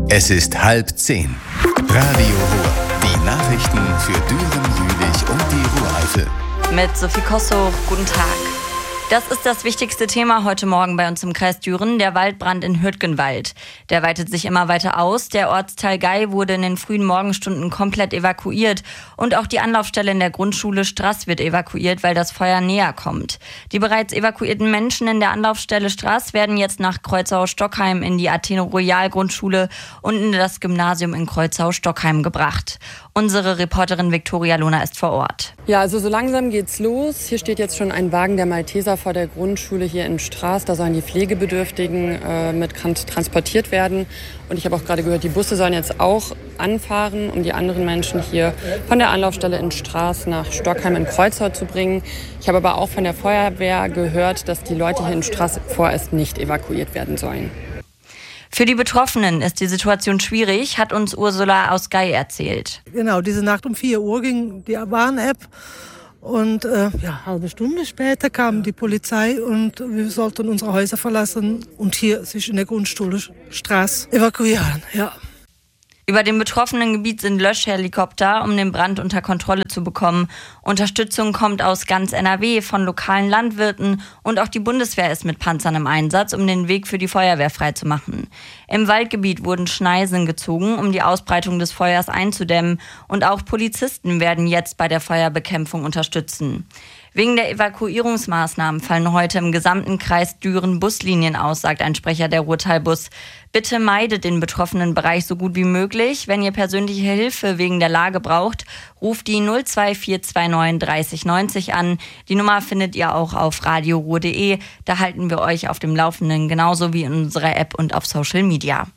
Es ist 9:30. Radio Ruhr. Die Nachrichten für Düren, Jülich und die Ruhreifel. Mit Sophie Kossow, guten Tag. Das ist das wichtigste Thema heute Morgen bei uns im Kreis Düren, der Waldbrand in Hürtgenwald. Der weitet sich immer weiter aus. Der Ortsteil Gey wurde in den frühen Morgenstunden komplett evakuiert. Und auch die Anlaufstelle in der Grundschule Straß wird evakuiert, weil das Feuer näher kommt. Die bereits evakuierten Menschen in der Anlaufstelle Straß werden jetzt nach Kreuzau-Stockheim in die Athene Royal Grundschule und in das Gymnasium in Kreuzau-Stockheim gebracht. Unsere Reporterin Viktoria Lohner ist vor Ort. Ja, also so langsam geht's los. Hier steht jetzt schon ein Wagen der Malteser vor der Grundschule hier in Straß. Da sollen die Pflegebedürftigen mit transportiert werden. Und ich habe auch gerade gehört, die Busse sollen jetzt auch anfahren, um die anderen Menschen hier von der Anlaufstelle in Straß nach Stockheim in Kreuzau zu bringen. Ich habe aber auch von der Feuerwehr gehört, dass die Leute hier in Straß vorerst nicht evakuiert werden sollen. Für die Betroffenen ist die Situation schwierig, hat uns Ursula aus Gey erzählt. Genau, diese Nacht um 4 Uhr ging die Warn-App und halbe Stunde später kam die Polizei und wir sollten unsere Häuser verlassen und hier sich in der Grundschule Straß evakuieren. Ja. Über dem betroffenen Gebiet sind Löschhelikopter, um den Brand unter Kontrolle zu bekommen. Unterstützung kommt aus ganz NRW von lokalen Landwirten und auch die Bundeswehr ist mit Panzern im Einsatz, um den Weg für die Feuerwehr freizumachen. Im Waldgebiet wurden Schneisen gezogen, um die Ausbreitung des Feuers einzudämmen und auch Polizisten werden jetzt bei der Feuerbekämpfung unterstützen. Wegen der Evakuierungsmaßnahmen fallen heute im gesamten Kreis Düren Buslinien aus, sagt ein Sprecher der Ruhrtalbus. Bitte meidet den betroffenen Bereich so gut wie möglich. Wenn ihr persönliche Hilfe wegen der Lage braucht, ruft die 02429 30 90 an. Die Nummer findet ihr auch auf radioruhr.de. Da halten wir euch auf dem Laufenden, genauso wie in unserer App und auf Social Media.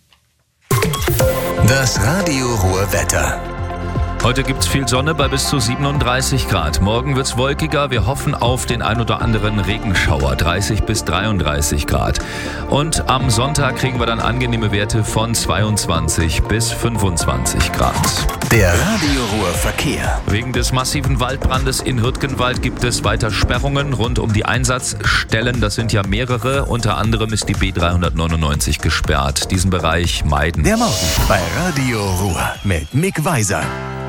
Das Radio Ruhr Wetter. Heute gibt's viel Sonne bei bis zu 37 Grad. Morgen wird's wolkiger. Wir hoffen auf den ein oder anderen Regenschauer. 30 bis 33 Grad. Und am Sonntag kriegen wir dann angenehme Werte von 22 bis 25 Grad. Der Radio Ruhr Verkehr. Wegen des massiven Waldbrandes in Hürtgenwald gibt es weiter Sperrungen rund um die Einsatzstellen. Das sind ja mehrere. Unter anderem ist die B399 gesperrt. Diesen Bereich meiden. Der Morgen bei Radio Ruhr mit Mick Weiser.